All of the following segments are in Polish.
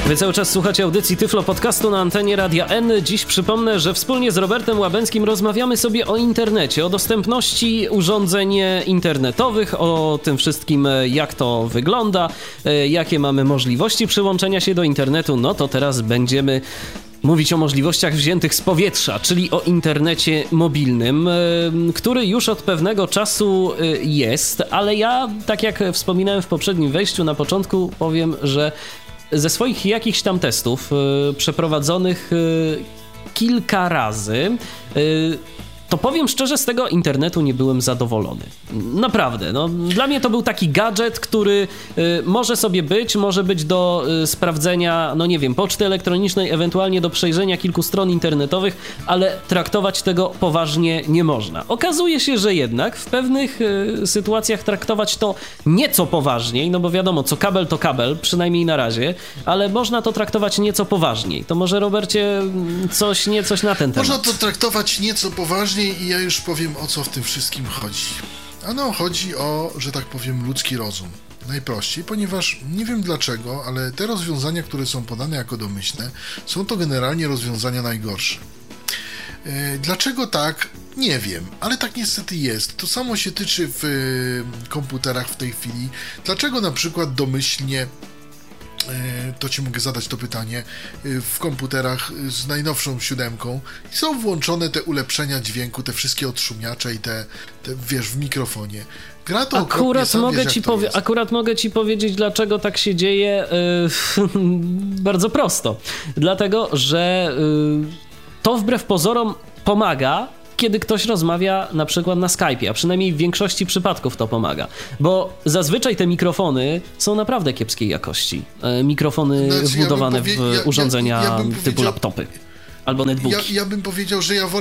Wy cały czas słuchacie audycji Tyflo Podcastu na antenie Radia N. Dziś przypomnę, że wspólnie z Robertem Łabęckim rozmawiamy sobie o internecie, o dostępności urządzeń internetowych, o tym wszystkim, jak to wygląda, jakie mamy możliwości przyłączenia się do internetu. No to teraz będziemy mówić o możliwościach wziętych z powietrza, czyli o internecie mobilnym, który już od pewnego czasu jest, ale ja, tak jak wspominałem w poprzednim wejściu, na początku powiem, że ze swoich jakichś tam testów przeprowadzonych kilka razy, to powiem szczerze, z tego internetu nie byłem zadowolony. Naprawdę, no, dla mnie to był taki gadżet, który może być do sprawdzenia, no nie wiem, poczty elektronicznej, ewentualnie do przejrzenia kilku stron internetowych, ale traktować tego poważnie nie można. Okazuje się, że jednak w pewnych sytuacjach traktować to nieco poważniej, no bo wiadomo, co kabel to kabel, przynajmniej na razie, ale można to traktować nieco poważniej. To może, Robercie, coś na ten temat. Można to traktować nieco poważniej i ja już powiem, o co w tym wszystkim chodzi. Ano, chodzi o, że tak powiem, ludzki rozum. Najprościej, ponieważ nie wiem dlaczego, ale te rozwiązania, które są podane jako domyślne, są to generalnie rozwiązania najgorsze. Dlaczego tak? Nie wiem, ale tak niestety jest. To samo się tyczy w komputerach w tej chwili. Dlaczego na przykład domyślnie, to ci mogę zadać to pytanie, w komputerach z najnowszą 7 są włączone te ulepszenia dźwięku, te wszystkie odszumiacze i te wiesz, w mikrofonie. Gra to akurat mogę ci powiedzieć, dlaczego tak się dzieje. Bardzo prosto. Dlatego, że to wbrew pozorom pomaga, kiedy ktoś rozmawia na przykład na Skype'ie, a przynajmniej w większości przypadków to pomaga, bo zazwyczaj te mikrofony są naprawdę kiepskiej jakości. Mikrofony wbudowane w urządzenia typu laptopy albo netbooki. Ja bym powiedział, że ja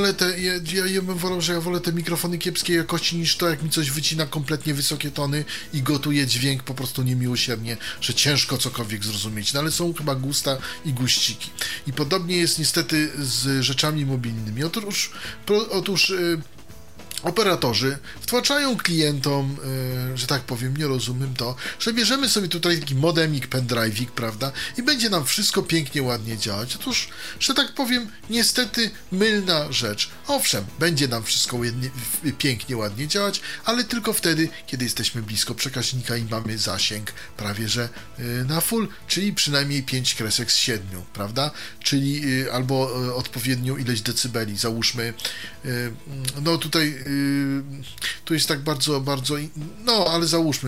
wolę te mikrofony kiepskiej jakości niż to, jak mi coś wycina kompletnie wysokie tony i gotuje dźwięk po prostu niemiłosiernie, że ciężko cokolwiek zrozumieć, no ale są chyba gusta i guściki. I podobnie jest niestety z rzeczami mobilnymi. Otóż operatorzy wtłaczają klientom, że tak powiem, nie rozumiem to, że bierzemy sobie tutaj taki modemik, pendrive'ik, prawda, i będzie nam wszystko pięknie, ładnie działać. Otóż, że tak powiem, niestety mylna rzecz. Owszem, będzie nam wszystko pięknie, ładnie działać, ale tylko wtedy, kiedy jesteśmy blisko przekaźnika i mamy zasięg prawie że na full, czyli przynajmniej 5 kresek z 7, prawda, czyli albo odpowiednią ilość decybeli, załóżmy, no tutaj tu jest tak bardzo, no ale załóżmy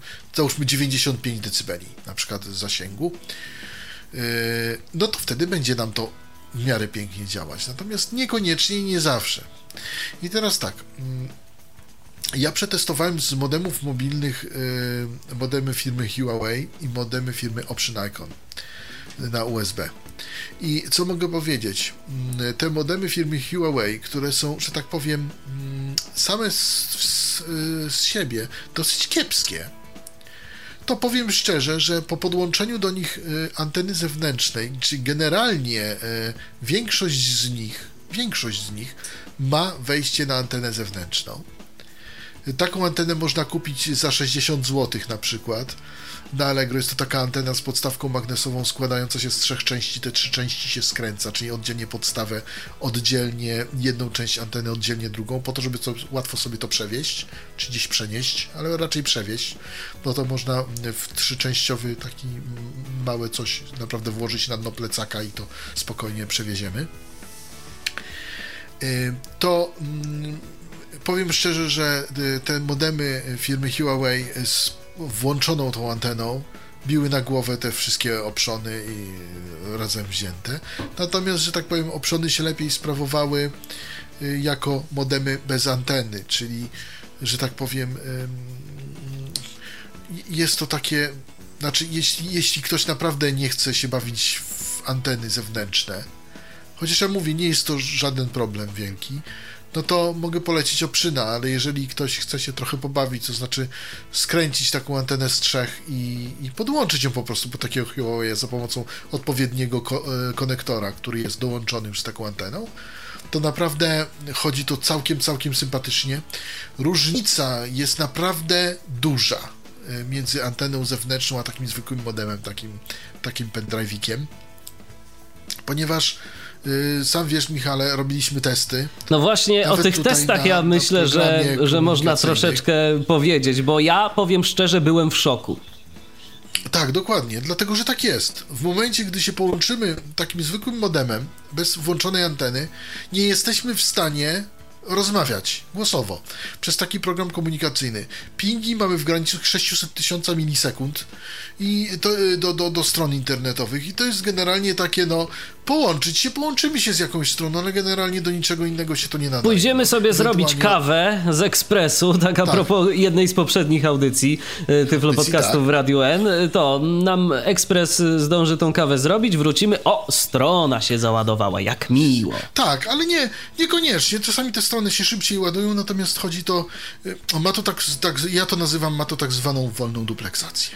95 decybeli na przykład zasięgu, no to wtedy będzie nam to w miarę pięknie działać, natomiast niekoniecznie i nie zawsze. I teraz tak, ja przetestowałem z modemów mobilnych modemy firmy Huawei i modemy firmy Option Icon na USB. I co mogę powiedzieć? Te modemy firmy Huawei, które są, że tak powiem, same z siebie dosyć kiepskie, to powiem szczerze, że po podłączeniu do nich anteny zewnętrznej, czyli generalnie większość z nich ma wejście na antenę zewnętrzną. Taką antenę można kupić za 60 zł na przykład. Na Allegro jest to taka antena z podstawką magnesową składająca się z 3 części, te 3 części się skręca, czyli oddzielnie podstawę, oddzielnie jedną część anteny, oddzielnie drugą, po to, żeby łatwo sobie to przewieźć, czy gdzieś przenieść, ale raczej przewieźć, no to można w 3-częściowy taki małe coś naprawdę włożyć na dno plecaka i to spokojnie przewieziemy. To powiem szczerze, że te modemy firmy Huawei z włączoną tą anteną biły na głowę te wszystkie opszony i razem wzięte. Natomiast, że tak powiem, opszony się lepiej sprawowały jako modemy bez anteny, czyli, że tak powiem, jest to takie, znaczy, jeśli ktoś naprawdę nie chce się bawić w anteny zewnętrzne, chociaż ja mówię, nie jest to żaden problem wielki, no to mogę polecić Opszyna, ale jeżeli ktoś chce się trochę pobawić, to znaczy skręcić taką antenę z 3 i podłączyć ją po prostu po takiego Huawei za pomocą odpowiedniego konektora, który jest dołączony już z taką anteną, to naprawdę chodzi to całkiem sympatycznie. Różnica jest naprawdę duża. między anteną zewnętrzną a takim zwykłym modemem, takim pendrive'ikiem, ponieważ sam wiesz, Michale, robiliśmy testy. No właśnie nawet o tych testach ja myślę, że można troszeczkę powiedzieć, bo ja powiem szczerze, byłem w szoku. Tak, dokładnie, dlatego, że tak jest. W momencie, gdy się połączymy takim zwykłym modemem, bez włączonej anteny, nie jesteśmy w stanie rozmawiać głosowo przez taki program komunikacyjny. Pingi mamy w granicach 600 000 milisekund i to, do stron internetowych i to jest generalnie takie, no, połączymy się z jakąś stroną, ale generalnie do niczego innego się to nie nadaje. Pójdziemy sobie zrobić kawę z Ekspresu, tak a propos jednej z poprzednich audycji Tyflo Podcastów w Radiu N, to nam Ekspres zdąży tą kawę zrobić, wrócimy, strona się załadowała, jak miło. Tak, ale niekoniecznie, czasami te strony się szybciej ładują, natomiast chodzi to, ma to tak ja to nazywam, ma to tak zwaną wolną dupleksację.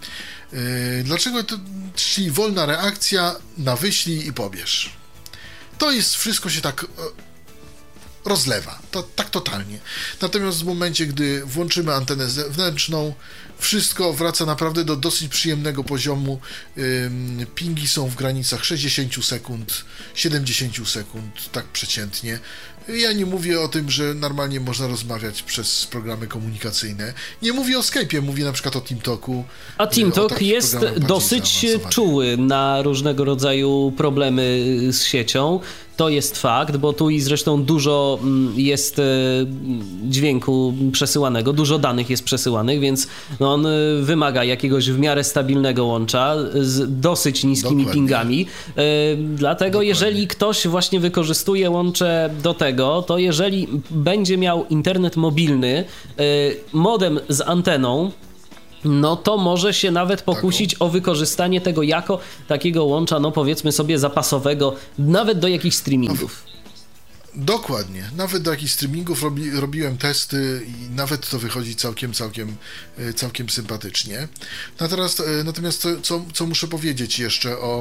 Dlaczego to, czyli wolna reakcja na wyślij i pobierz. To jest, wszystko się tak rozlewa, tak totalnie. Natomiast w momencie, gdy włączymy antenę zewnętrzną, wszystko wraca naprawdę do dosyć przyjemnego poziomu. Pingi są w granicach 60 sekund, 70 sekund, tak przeciętnie. Ja nie mówię o tym, że normalnie można rozmawiać przez programy komunikacyjne. Nie mówię o Skype'ie, mówię na przykład o TeamTalku. A TeamTalk jest dosyć czuły na różnego rodzaju problemy z siecią. To jest fakt, bo tu i zresztą dużo jest dźwięku przesyłanego, dużo danych jest przesyłanych, więc on wymaga jakiegoś w miarę stabilnego łącza z dosyć niskimi pingami. Dlatego jeżeli ktoś właśnie wykorzystuje łącze do tego, to jeżeli będzie miał internet mobilny, modem z anteną, no to może się nawet pokusić o wykorzystanie tego jako takiego łącza, no powiedzmy sobie zapasowego, nawet do jakichś streamingów. Dokładnie, nawet do jakichś streamingów robiłem testy i nawet to wychodzi całkiem sympatycznie. Natomiast co muszę powiedzieć jeszcze o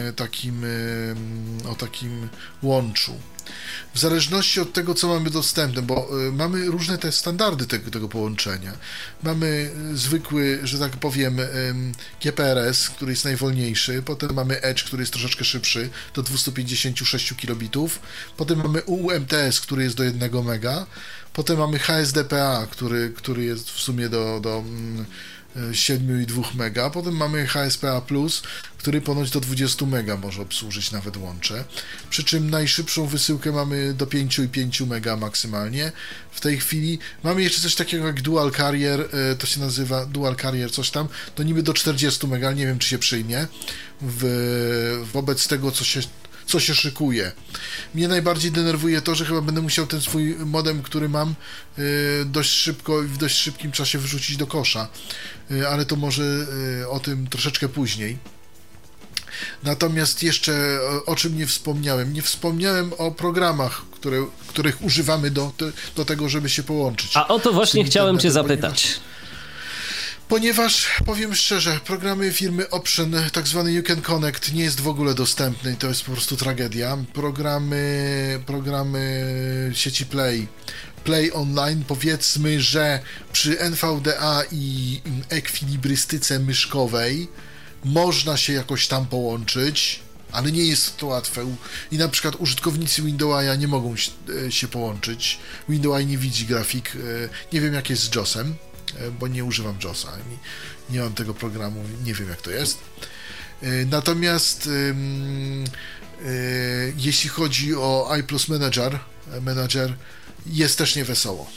takim łączu. W zależności od tego, co mamy dostępne, bo mamy różne te standardy tego połączenia. Mamy zwykły, że tak powiem, GPRS, który jest najwolniejszy, potem mamy Edge, który jest troszeczkę szybszy, do 256 kilobitów, potem mamy UMTS, który jest do 1 mega, potem mamy HSDPA, który jest w sumie do 7,2 mega, potem mamy HSPA+, który ponoć do 20 mega może obsłużyć nawet łącze, przy czym najszybszą wysyłkę mamy do 5,5 mega maksymalnie. W tej chwili mamy jeszcze coś takiego jak Dual Carrier, to się nazywa Dual Carrier coś tam, to niby do 40 mega, nie wiem czy się przyjmie wobec tego, co się szykuje. Mnie najbardziej denerwuje to, że chyba będę musiał ten swój modem, który mam, dość szybko i w dość szybkim czasie wyrzucić do kosza, ale to może o tym troszeczkę później. Natomiast jeszcze o czym nie wspomniałem o programach, których używamy do tego, żeby się połączyć. A o to właśnie chciałem Cię zapytać. Ponieważ, powiem szczerze, programy firmy Option, tak zwany You Can Connect, nie jest w ogóle dostępny i to jest po prostu tragedia. Programy sieci Play Online, powiedzmy, że przy NVDA i ekwilibrystyce myszkowej można się jakoś tam połączyć, ale nie jest to łatwe i na przykład użytkownicy Windowsa nie mogą się połączyć. Windows nie widzi grafik, nie wiem jak jest z JOS-em, bo nie używam JOS-a, nie mam tego programu, nie wiem jak to jest. Natomiast jeśli chodzi o iPlus Manager jest też niewesoło.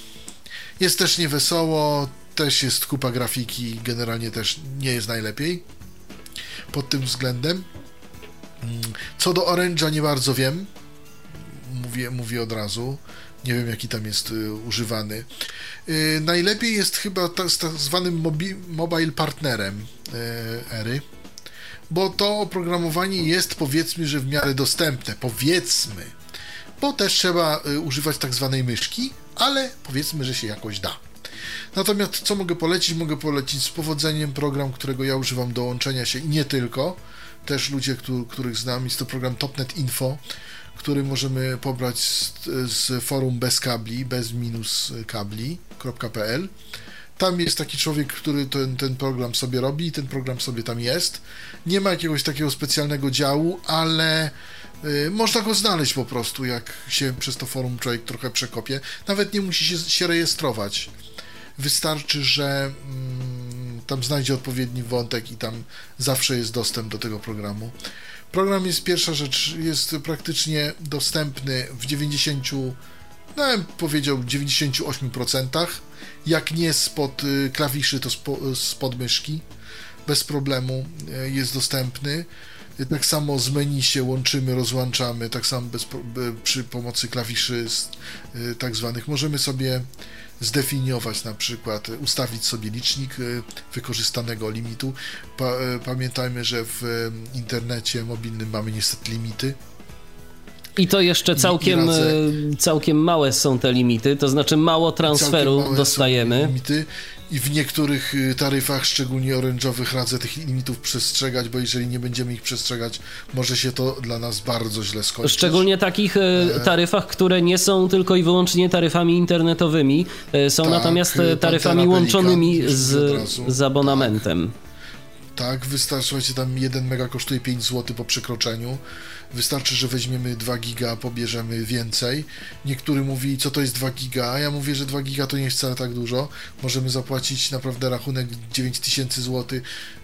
Też jest kupa grafiki, generalnie też nie jest najlepiej pod tym względem. Co do Orange'a nie bardzo wiem, mówię od razu. Nie wiem, jaki tam jest używany. Najlepiej jest chyba z tak zwanym mobile partnerem Ery, bo to oprogramowanie jest, powiedzmy, że w miarę dostępne. Powiedzmy, bo też trzeba używać tak zwanej myszki, ale powiedzmy, że się jakoś da. Natomiast co mogę polecić? Mogę polecić z powodzeniem program, którego ja używam do łączenia się i nie tylko. Też ludzie, których znam, jest to program Topnet Info, który możemy pobrać z forum bez kabli, bez minus kabli.pl. Tam jest taki człowiek, który ten program sobie robi i ten program sobie tam jest. Nie ma jakiegoś takiego specjalnego działu, ale można go znaleźć po prostu, jak się przez to forum człowiek trochę przekopie. Nawet nie musi się rejestrować. Wystarczy, że tam znajdzie odpowiedni wątek i tam zawsze jest dostęp do tego programu. Program jest, pierwsza rzecz, jest praktycznie dostępny w 98%. Jak nie spod klawiszy, to spod myszki. Bez problemu jest dostępny. Tak samo z menu się łączymy, rozłączamy, tak samo przy pomocy klawiszy tak zwanych. Możemy sobie zdefiniować, na przykład ustawić sobie licznik wykorzystanego limitu. Pamiętajmy, że w internecie mobilnym mamy niestety limity. I to jeszcze całkiem małe są te limity, to znaczy mało transferu dostajemy. Limity. I w niektórych taryfach, szczególnie orężowych, radzę tych limitów przestrzegać, bo jeżeli nie będziemy ich przestrzegać, może się to dla nas bardzo źle skończyć. Szczególnie takich taryfach, które nie są tylko i wyłącznie taryfami internetowymi, są natomiast taryfami łączonymi z abonamentem. Tak, wystarczy, słuchajcie, tam 1 mega kosztuje 5 zł po przekroczeniu. Wystarczy, że weźmiemy 2 giga, pobierzemy więcej. Niektóry mówi, co to jest 2 giga, a ja mówię, że 2 giga to nie jest wcale tak dużo. Możemy zapłacić naprawdę rachunek 9000 zł.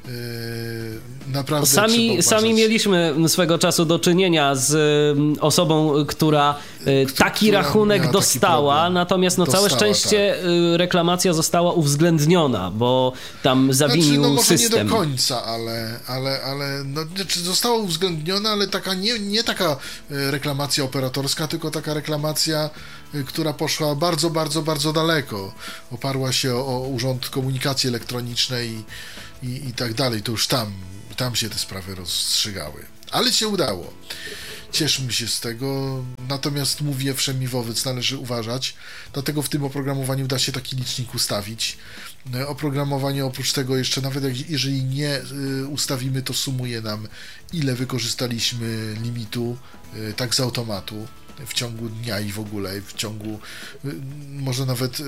Naprawdę sami mieliśmy swego czasu do czynienia z osobą, która taki rachunek dostała, natomiast całe szczęście reklamacja została uwzględniona, bo tam zawinił system. Nie do końca, ale została uwzględniona, ale taka nie taka reklamacja operatorska, tylko taka reklamacja, która poszła bardzo, bardzo, bardzo daleko. Oparła się o Urząd Komunikacji Elektronicznej i tak dalej. To już tam się te sprawy rozstrzygały. Ale się udało. Cieszmy się z tego, natomiast mówię wszemi wobec, należy uważać, dlatego w tym oprogramowaniu da się taki licznik ustawić. Oprogramowanie oprócz tego jeszcze, nawet jeżeli nie ustawimy, to sumuje nam, ile wykorzystaliśmy limitu, tak z automatu, w ciągu dnia i w ogóle, w ciągu, może nawet,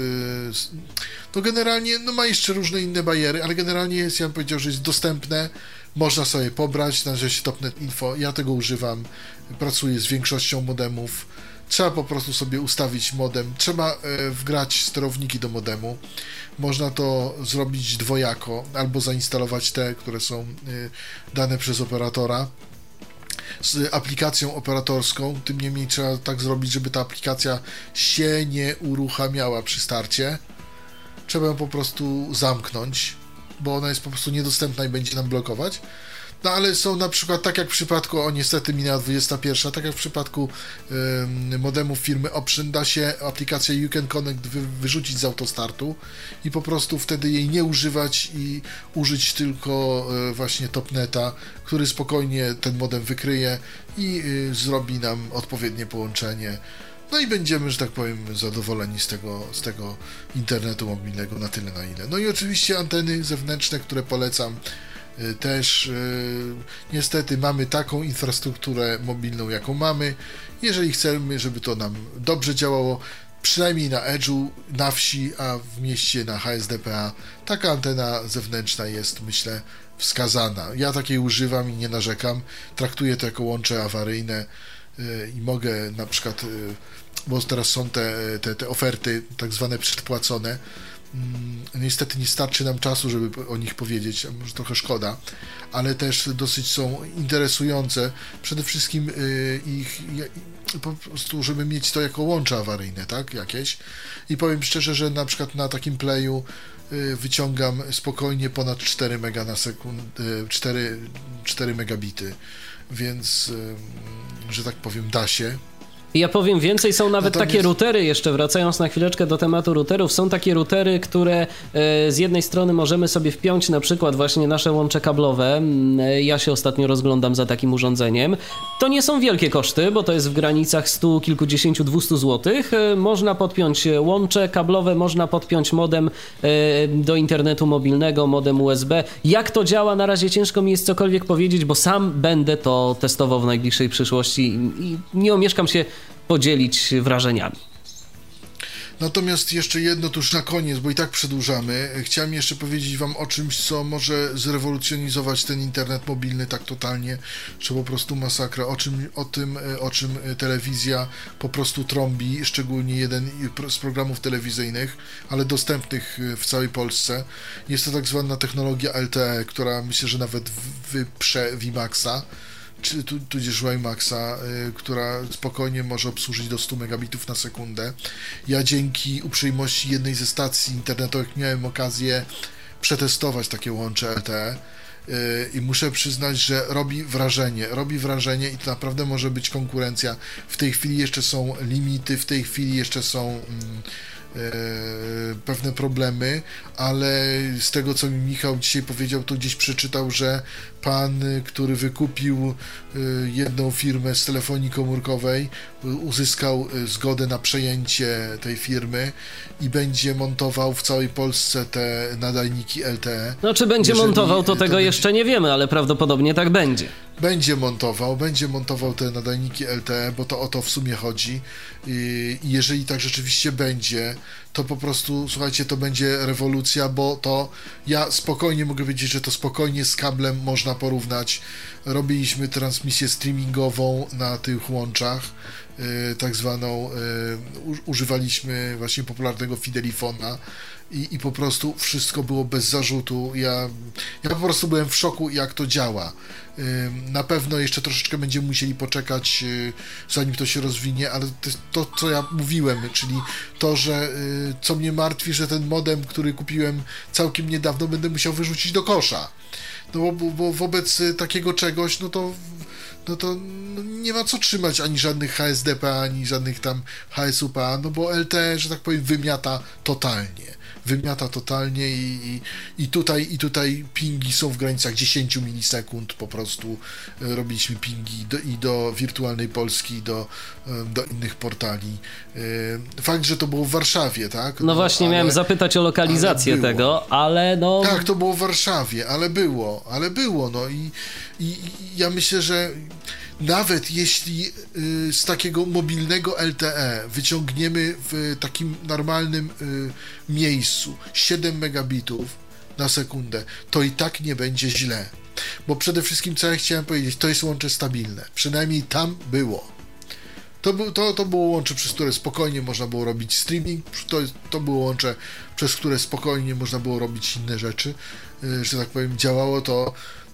no generalnie, no ma jeszcze różne inne bariery, ale generalnie jest, ja bym powiedział, że jest dostępne, można sobie pobrać, nazywa się Topnet Info, ja tego używam, pracuję z większością modemów, trzeba po prostu sobie ustawić modem, trzeba wgrać sterowniki do modemu, można to zrobić dwojako, albo zainstalować te, które są dane przez operatora, z aplikacją operatorską, tym niemniej trzeba tak zrobić, żeby ta aplikacja się nie uruchamiała przy starcie. Trzeba ją po prostu zamknąć, bo ona jest po prostu niedostępna i będzie nam blokować. No ale są na przykład, tak jak w przypadku, niestety minęła 21, tak jak w przypadku modemów firmy Option, da się aplikację You Can Connect wyrzucić z autostartu i po prostu wtedy jej nie używać i użyć tylko właśnie Topneta, który spokojnie ten modem wykryje i zrobi nam odpowiednie połączenie. No i będziemy, że tak powiem, zadowoleni z tego internetu mobilnego na tyle, na ile. No i oczywiście anteny zewnętrzne, które polecam. Też niestety mamy taką infrastrukturę mobilną, jaką mamy. Jeżeli chcemy, żeby to nam dobrze działało, przynajmniej na Edge'u, na wsi, a w mieście na HSDPA, taka antena zewnętrzna jest, myślę, wskazana. Ja takiej używam i nie narzekam. Traktuję to jako łącze awaryjne i mogę na przykład, bo teraz są te oferty tak zwane przedpłacone. Niestety nie starczy nam czasu, żeby o nich powiedzieć, a może trochę szkoda, ale też dosyć są interesujące. Przede wszystkim ich po prostu, żeby mieć to jako łącze awaryjne, tak, jakieś. I powiem szczerze, że na przykład na takim playu wyciągam spokojnie ponad 4 mega na sekundę, 4 megabity, więc, że tak powiem, da się. Ja powiem więcej, są nawet takie routery, jeszcze wracając na chwileczkę do tematu routerów, są takie routery, które z jednej strony możemy sobie wpiąć na przykład właśnie nasze łącze kablowe. Ja się ostatnio rozglądam za takim urządzeniem. To nie są wielkie koszty, bo to jest w granicach 100, kilkudziesięciu, 200 złotych. Można podpiąć łącze kablowe, można podpiąć modem do internetu mobilnego, modem USB. Jak to działa, na razie ciężko mi jest cokolwiek powiedzieć, bo sam będę to testował w najbliższej przyszłości i nie omieszkam się podzielić wrażeniami. Natomiast jeszcze jedno tu już na koniec, bo i tak przedłużamy. Chciałem jeszcze powiedzieć wam o czymś, co może zrewolucjonizować ten internet mobilny tak totalnie, że po prostu masakra. O czym telewizja po prostu trąbi, szczególnie jeden z programów telewizyjnych, ale dostępnych w całej Polsce. Jest to tak zwana technologia LTE, która myślę, że nawet wyprze WiMaxa, czy tudzież WiMaxa, która spokojnie może obsłużyć do 100 megabitów na sekundę. Ja dzięki uprzejmości jednej ze stacji internetowych miałem okazję przetestować takie łącze LTE i muszę przyznać, że robi wrażenie i to naprawdę może być konkurencja. W tej chwili jeszcze są limity, w tej chwili jeszcze są pewne problemy, ale z tego, co mi Michał dzisiaj powiedział, to gdzieś przeczytał, że pan, który wykupił jedną firmę z telefonii komórkowej, uzyskał zgodę na przejęcie tej firmy i będzie montował w całej Polsce te nadajniki LTE. No, czy będzie montował, to tego jeszcze nie wiemy, ale prawdopodobnie tak będzie. Będzie montował te nadajniki LTE, bo to o to w sumie chodzi. I jeżeli tak rzeczywiście będzie, to po prostu, słuchajcie, to będzie rewolucja, bo to ja spokojnie mogę powiedzieć, że to spokojnie z kablem można porównać. Robiliśmy transmisję streamingową na tych łączach, tak zwaną, używaliśmy właśnie popularnego Fidelifona i po prostu wszystko było bez zarzutu. Ja po prostu byłem w szoku, jak to działa. Na pewno jeszcze troszeczkę będziemy musieli poczekać, zanim to się rozwinie, ale to co ja mówiłem, czyli to, że co mnie martwi, że ten modem, który kupiłem całkiem niedawno, będę musiał wyrzucić do kosza. No bo wobec takiego czegoś, no to nie ma co trzymać ani żadnych HSDPA, ani żadnych tam HSUPA, no bo LTE, że tak powiem, wymiata totalnie i tutaj pingi są w granicach 10 milisekund, po prostu robiliśmy pingi do Wirtualnej Polski, do innych portali. Fakt, że to było w Warszawie, tak? No właśnie, miałem zapytać o lokalizację tego, ale no... Tak, to było w Warszawie, ale było, no i ja myślę, że nawet jeśli z takiego mobilnego LTE wyciągniemy w takim normalnym miejscu 7 megabitów na sekundę, to i tak nie będzie źle. Bo przede wszystkim, co ja chciałem powiedzieć, to jest łącze stabilne. Przynajmniej tam było. To było łącze, przez które spokojnie można było robić streaming, to było łącze, przez które spokojnie można było robić inne rzeczy, że tak powiem, działało to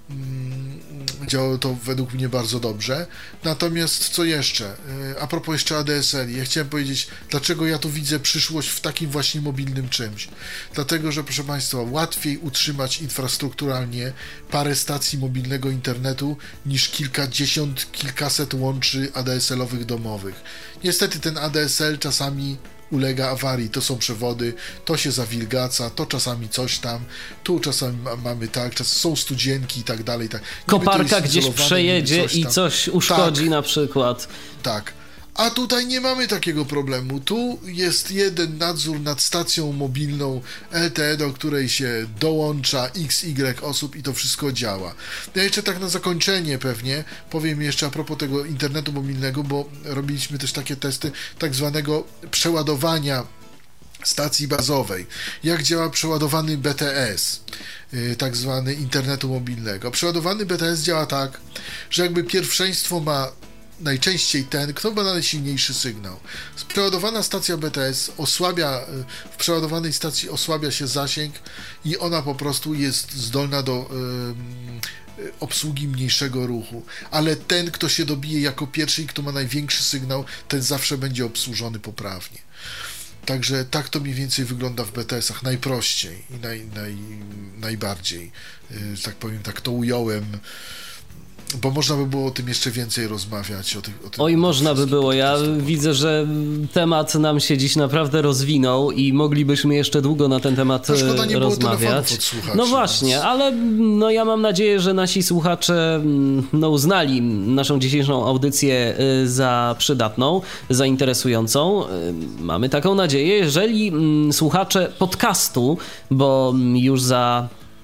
według mnie bardzo dobrze. Natomiast co jeszcze? A propos jeszcze ADSL, ja chciałem powiedzieć, dlaczego ja tu widzę przyszłość w takim właśnie mobilnym czymś. Dlatego, że proszę Państwa, łatwiej utrzymać infrastrukturalnie parę stacji mobilnego internetu niż kilkaset łączy ADSL-owych domowych. Niestety ten ADSL czasami ulega awarii, to są przewody, to się zawilgaca, to czasami coś tam, tu czasami mamy tak, są studzienki i tak dalej. Tak. Koparka gdzieś przejedzie i coś uszkodzi tak, na przykład. Tak. A tutaj nie mamy takiego problemu. Tu jest jeden nadzór nad stacją mobilną LTE, do której się dołącza XY osób i to wszystko działa. Ja jeszcze tak na zakończenie pewnie powiem jeszcze a propos tego internetu mobilnego, bo robiliśmy też takie testy tak zwanego przeładowania stacji bazowej. Jak działa przeładowany BTS, tak zwany internetu mobilnego. Przeładowany BTS działa tak, że jakby pierwszeństwo ma najczęściej ten, kto ma najsilniejszy sygnał. Przeładowana stacja BTS w przeładowanej stacji osłabia się zasięg i ona po prostu jest zdolna do obsługi mniejszego ruchu. Ale ten, kto się dobije jako pierwszy i kto ma największy sygnał, ten zawsze będzie obsłużony poprawnie. Także tak to mniej więcej wygląda w BTS-ach najprościej i najbardziej, że tak powiem, tak to ująłem. Bo można by było o tym jeszcze więcej rozmawiać. Oj, można by było. Ja widzę, że temat nam się dziś naprawdę rozwinął i moglibyśmy jeszcze długo na ten temat rozmawiać. No właśnie, ale no ja mam nadzieję, że nasi słuchacze uznali naszą dzisiejszą audycję za przydatną, za interesującą. Mamy taką nadzieję. Jeżeli słuchacze podcastu, bo już za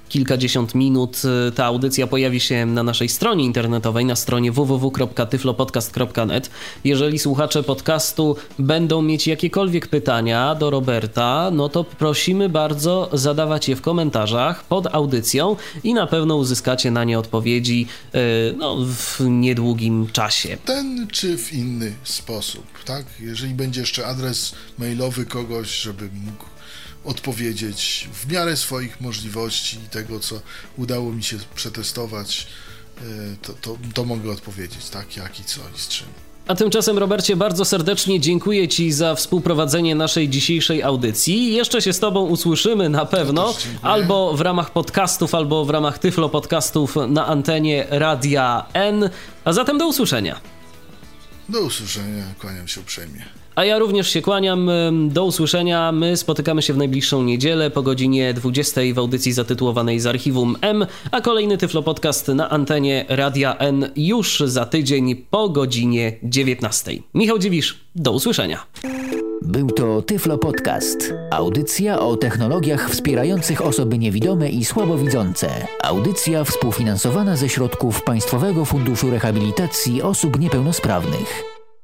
kilkadziesiąt minut ta audycja pojawi się na naszej stronie internetowej, na stronie www.tyflopodcast.net. Jeżeli słuchacze podcastu będą mieć jakiekolwiek pytania do Roberta, no to prosimy bardzo zadawać je w komentarzach pod audycją i na pewno uzyskacie na nie odpowiedzi w niedługim czasie. Ten czy w inny sposób, tak? Jeżeli będzie jeszcze adres mailowy kogoś, żeby mógł odpowiedzieć w miarę swoich możliwości i tego, co udało mi się przetestować, to mogę odpowiedzieć, tak? Jak i co i z czym. A tymczasem, Robercie, bardzo serdecznie dziękuję Ci za współprowadzenie naszej dzisiejszej audycji. Jeszcze się z Tobą usłyszymy na pewno, albo w ramach podcastów, albo w ramach Tyflo Podcastów na antenie Radia N. A zatem do usłyszenia. Do usłyszenia, kłaniam się uprzejmie. A ja również się kłaniam. Do usłyszenia. My spotykamy się w najbliższą niedzielę po godzinie 20 w audycji zatytułowanej Z Archiwum M, a kolejny Tyflo Podcast na antenie Radia N już za tydzień po godzinie 19. Michał Dziwisz, do usłyszenia. Był to Tyflo Podcast. Audycja o technologiach wspierających osoby niewidome i słabowidzące. Audycja współfinansowana ze środków Państwowego Funduszu Rehabilitacji Osób Niepełnosprawnych.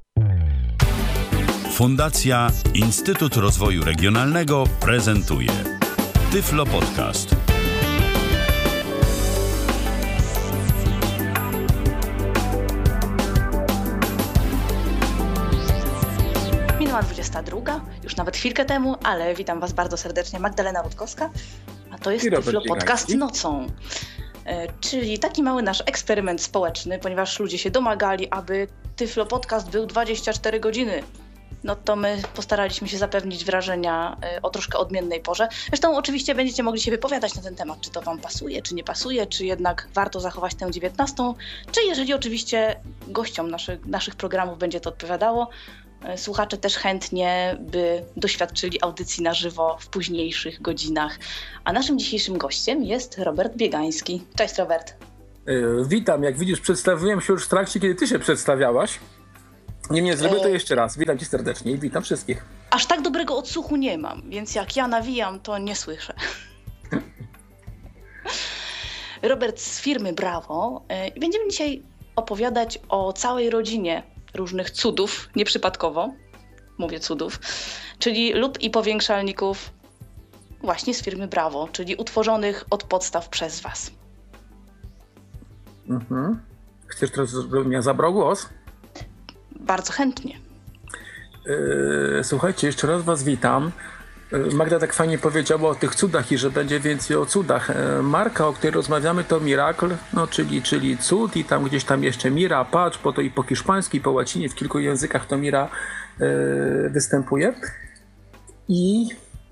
Fundacja Instytut Rozwoju Regionalnego prezentuje Tyflo Podcast. Minęła 22, już nawet chwilkę temu, ale witam Was bardzo serdecznie, Magdalena Rutkowska, a to jest Tyflo Podcast nocą. Czyli taki mały nasz eksperyment społeczny, ponieważ ludzie się domagali, aby Tyflo Podcast był 24 godziny. No to my postaraliśmy się zapewnić wrażenia o troszkę odmiennej porze. Zresztą oczywiście będziecie mogli się wypowiadać na ten temat, czy to Wam pasuje, czy nie pasuje, czy jednak warto zachować tę 19, czy jeżeli oczywiście gościom naszych programów będzie to odpowiadało, słuchacze też chętnie by doświadczyli audycji na żywo w późniejszych godzinach. A naszym dzisiejszym gościem jest Robert Biegański. Cześć, Robert. Witam, jak widzisz, przedstawiłem się już w trakcie, kiedy Ty się przedstawiałaś. Niemniej zrobię to jeszcze raz. Witam Cię serdecznie i witam wszystkich. Aż tak dobrego odsłuchu nie mam, więc jak ja nawijam, to nie słyszę. Robert z firmy Brawo. Będziemy dzisiaj opowiadać o całej rodzinie różnych cudów, nieprzypadkowo, mówię cudów, czyli lub i powiększalników właśnie z firmy Brawo, czyli utworzonych od podstaw przez Was. Chcesz teraz, żebym ja zabrał głos? Bardzo chętnie. Słuchajcie, jeszcze raz Was witam. Magda tak fajnie powiedziała o tych cudach i że będzie więcej o cudach. Marka, o której rozmawiamy, to Miracle, no czyli cud i tam gdzieś tam jeszcze Mira, patrz, po to i po hiszpańsku, i po łacinie, w kilku językach to Mira występuje. I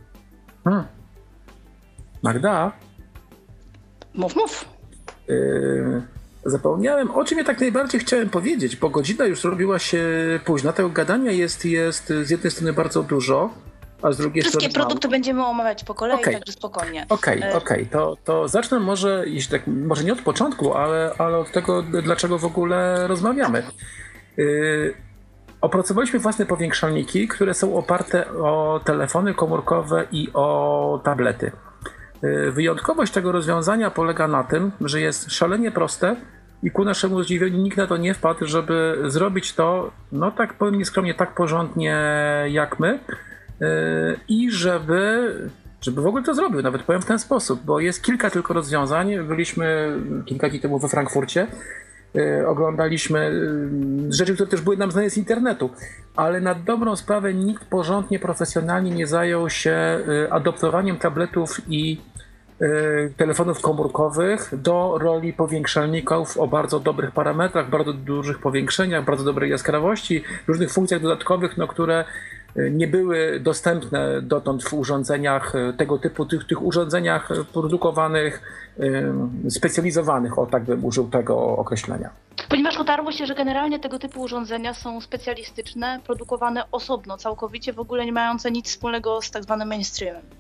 Magda? Mów. Zapomniałem, o czym ja tak najbardziej chciałem powiedzieć, bo godzina już robiła się późna. Tego gadania jest z jednej strony bardzo dużo, a z drugiej strony wszystkie produkty będziemy omawiać po kolei, także spokojnie. Okej. To zacznę może, może nie od początku, ale od tego, dlaczego w ogóle rozmawiamy. Opracowaliśmy własne powiększalniki, które są oparte o telefony komórkowe i o tablety. Wyjątkowość tego rozwiązania polega na tym, że jest szalenie proste i ku naszemu zdziwieniu nikt na to nie wpadł, żeby zrobić to, no tak powiem nieskromnie, tak porządnie jak my i żeby w ogóle to zrobił, nawet powiem w ten sposób, bo jest kilka tylko rozwiązań. Byliśmy kilka dni temu we Frankfurcie, oglądaliśmy rzeczy, które też były nam znane z internetu, ale na dobrą sprawę nikt porządnie, profesjonalnie nie zajął się adoptowaniem tabletów i telefonów komórkowych do roli powiększalników o bardzo dobrych parametrach, bardzo dużych powiększeniach, bardzo dobrej jaskrawości, różnych funkcjach dodatkowych, które nie były dostępne dotąd w urządzeniach tego typu, tych urządzeniach produkowanych, specjalizowanych, o tak bym użył tego określenia. Ponieważ utarło się, że generalnie tego typu urządzenia są specjalistyczne, produkowane osobno, całkowicie w ogóle nie mające nic wspólnego z tak zwanym mainstreamem.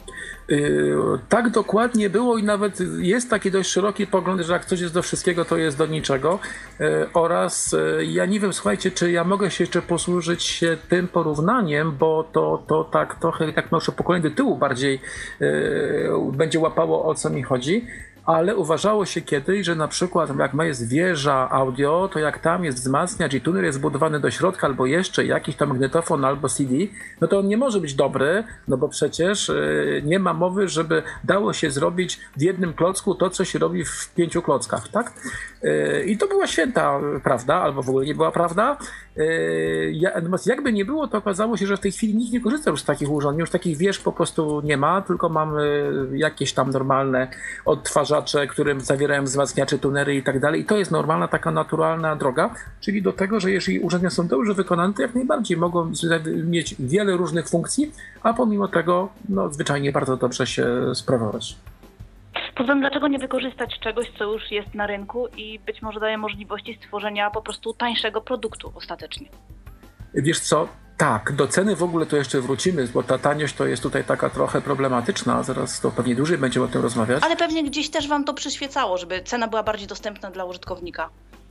Tak dokładnie było i nawet jest taki dość szeroki pogląd, że jak coś jest do wszystkiego, to jest do niczego. Oraz ja nie wiem, słuchajcie, czy ja mogę się jeszcze posłużyć się tym porównaniem, bo to tak trochę tak nasze pokolenie do tyłu bardziej będzie łapało, o co mi chodzi. Ale uważało się kiedyś, że na przykład jak jest wieża audio, to jak tam jest wzmacniacz i tuner jest zbudowany do środka albo jeszcze jakiś tam magnetofon albo CD, no to on nie może być dobry, no bo przecież nie ma mowy, żeby dało się zrobić w jednym klocku to, co się robi w 5 klockach, tak? I to była święta prawda, albo w ogóle nie była prawda. Natomiast jakby nie było, to okazało się, że w tej chwili nikt nie korzysta już z takich urządzeń, już takich wież po prostu nie ma, tylko mamy jakieś tam normalne odtwarzacze, którym zawierają wzmacniacze, tunery i tak dalej. I to jest normalna, taka naturalna droga, czyli do tego, że jeżeli urządzenia są dobrze wykonane, to jak najbardziej mogą mieć wiele różnych funkcji, a pomimo tego zwyczajnie bardzo dobrze się sprawować. Poza tym, dlaczego nie wykorzystać czegoś, co już jest na rynku i być może daje możliwości stworzenia po prostu tańszego produktu ostatecznie? Wiesz co? Tak, do ceny w ogóle to jeszcze wrócimy, bo ta taniość to jest tutaj taka trochę problematyczna, zaraz to pewnie dłużej będziemy o tym rozmawiać. Ale pewnie gdzieś też wam to przyświecało, żeby cena była bardziej dostępna dla użytkownika.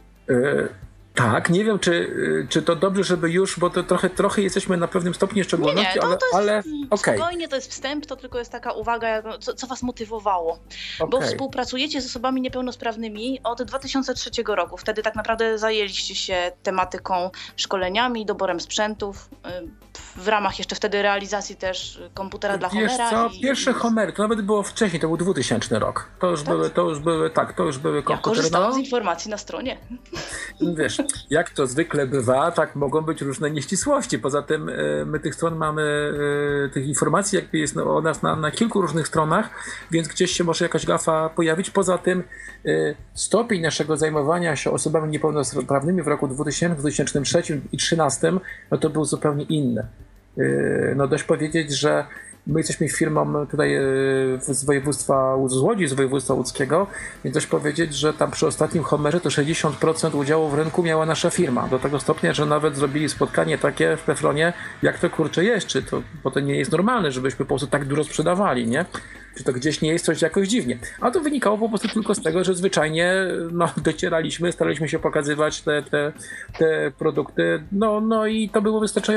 Tak, nie wiem, czy to dobrze, żeby już, bo to trochę jesteśmy na pewnym stopniu szczególności, ale okej. Spokojnie, to jest wstęp, to tylko jest taka uwaga, co was motywowało. Bo współpracujecie z osobami niepełnosprawnymi od 2003 roku. Wtedy tak naprawdę zajęliście się tematyką szkoleniami, doborem sprzętów, w ramach jeszcze wtedy realizacji też komputera dla Homera. Wiesz co, pierwsze Homery, to nawet było wcześniej, to był 2000 rok. To już były komputery. Ja korzystałam z informacji na stronie. Wiesz, jak to zwykle bywa, tak mogą być różne nieścisłości. Poza tym my tych stron mamy, tych informacji jakby jest o nas na kilku różnych stronach, więc gdzieś się może jakaś gafa pojawić. Poza tym stopień naszego zajmowania się osobami niepełnosprawnymi w roku 2000, 2003 i 2013 to był zupełnie inny. Dość powiedzieć, że my jesteśmy firmą tutaj z województwa z Łodzi, z województwa łódzkiego, więc dość powiedzieć, że tam przy ostatnim Homerze to 60% udziału w rynku miała nasza firma. Do tego stopnia, że nawet zrobili spotkanie takie w Teflonie, jak to kurczę jest, bo to nie jest normalne, żebyśmy po prostu tak dużo sprzedawali, nie? Czy to gdzieś nie jest coś jakoś dziwnie. A to wynikało po prostu tylko z tego, że zwyczajnie docieraliśmy, staraliśmy się pokazywać te produkty, i to było wystarczające.